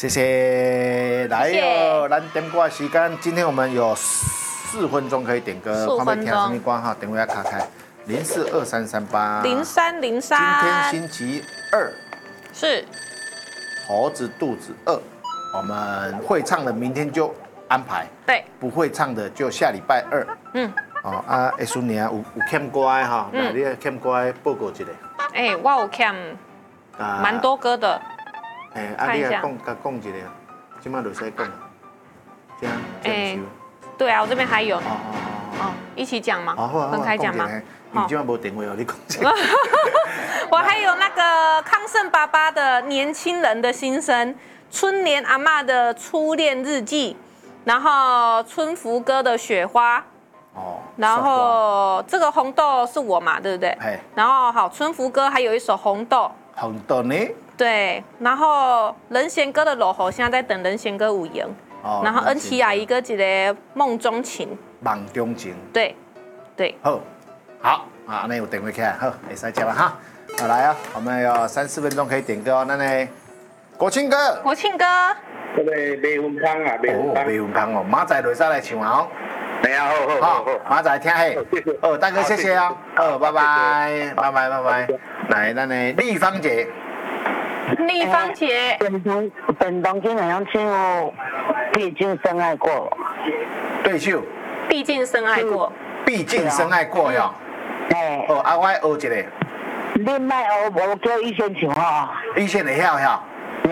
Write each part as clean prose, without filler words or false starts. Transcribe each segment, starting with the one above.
谢谢，来哟，咱点歌时间，今天我们有4分钟可以点歌， 4分钟看要听什么歌哈？电话要卡开042338 0303。 今天星期2， 是猴子肚子饿，我们会唱的明天就安排， 对， 不会唱的就下礼拜2。哦啊，会顺年有欠歌的哈，那你欠歌的报告一下。 我有看蛮多歌的。 你也讲一下，今麦就使讲，这样对啊，我这边还有。一起讲吗？分开讲吗？ 你今晚没电话哦，你讲。 我还有那个康盛爸爸的《年轻人的心声》，春莲阿嬷的《初恋日记》，然后春福哥的《雪花》。然后这个红豆是我嘛，对不对？然后好，春福哥还有一首红豆。 红豆呢？ 对，然后任贤哥的《落雨》现在在等任贤哥有赢。然后恩琪阿姨哥一个《梦中情》。 梦中情。 对。 好，那有电话起来，好，可以接了哈。好来啊，我们有3、4分钟可以点歌哦。那呢，国庆歌。 这个麦芬芳啊， 麦芬芳哦，马仔就使来唱哦。好，马仔听嘿。大哥谢谢啊。拜拜。来，咱的立芳姐。 本东今天想唱哦，毕竟深爱过。 对手。 毕竟深爱过哟。我学一个。 你卖我叫玉仙唱哈。 玉仙会晓晓。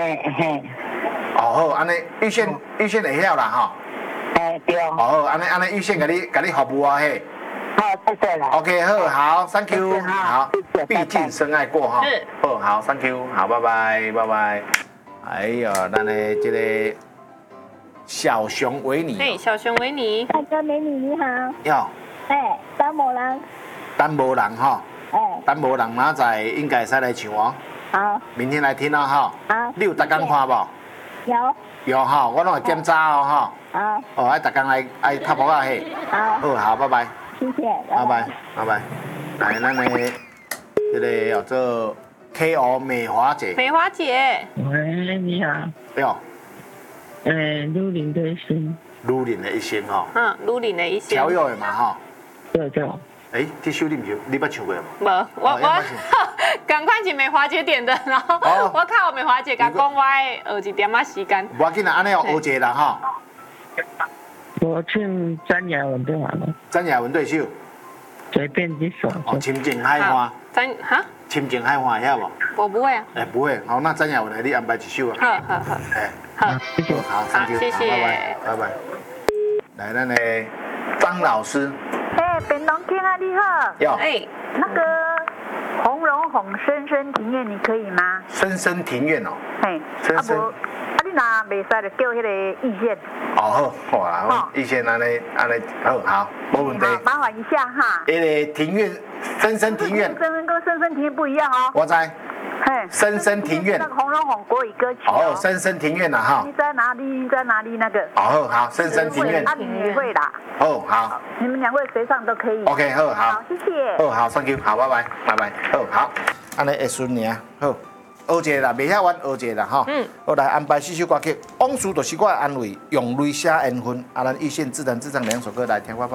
好，安尼玉仙会晓啦哈。 对。 好，安尼玉仙甲你服务啊嘿。 好，谢谢啦。 OK， 好 ，Thank you， 好，毕竟深爱过哈。好 ，Thank you， 好，拜拜。哎呦，咱的这个小熊维尼。 小熊维尼。 大哥美女你好。 哟。 单无人哈。单无人明仔应该使来唱哦。 好。 明天来听哦哈。 好。 你有逐工看无？有哈，我拢会检查哦哈。好。爱逐工爱拍扑啊嘿。好，拜拜。 谢谢。 拜拜。来，咱的这个叫做 KO 美华姐。 喂，你好。 哟。 如林的一生。 如林的一生哈。 如林的一生。 条友的嘛哈。 对。 这首你捌唱过吗？ 无，我赶快请美华姐点的，然后我靠美华姐甲讲我学一点时间。 无要紧啦，安尼学一个啦哈。 我唱詹雅雯就完了。 詹雅雯对手。 随便一首。 亲情海花。亲情海花晓无？ 我不会啊。 不会。好，那詹雅雯来你安排一首啊。 好， 谢谢。 好 ，thank you， 谢谢， 拜拜。来，咱的张老师。 本东天啊，你好。那个红龙红深深庭院，你可以吗？ 深深庭院哦。 深深。你若袂使就叫迄个意见。 好，意见安尼好，没问题。 麻烦一下哈。 个庭院，深深庭院。 跟深深庭院不一样哦。 我知。深深庭院。 那个红龙红国语歌曲。 深深庭院呐哈。 你在哪里那个？ 好，深深庭院。 你会啦。 好。 你们2位谁上都可以。 OK， 好， 谢谢。 好 ，Thank you， 好，拜拜。好，安尼会顺呢，好。学一个啦，袂晓玩学一个啦哈。我来安排4首歌曲，往事就是我的安慰，用泪写缘分。咱预先自弹自唱2首歌来听，拜。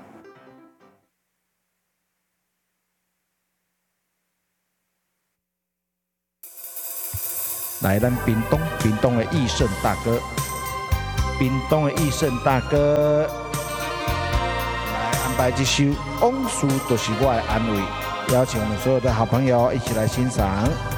来，咱屏东的义胜大哥，来安排这首《往事就是我的安慰》，邀请我们所有的好朋友一起来欣赏。